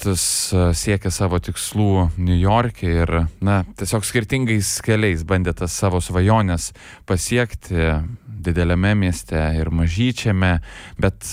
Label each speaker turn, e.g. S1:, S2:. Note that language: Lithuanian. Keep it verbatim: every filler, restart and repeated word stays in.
S1: metus siekė savo tikslų Niujorke ir, na, tiesiog skirtingais keliais bandė tas savo svajonės pasiekti dideliame mieste ir mažyčiame, bet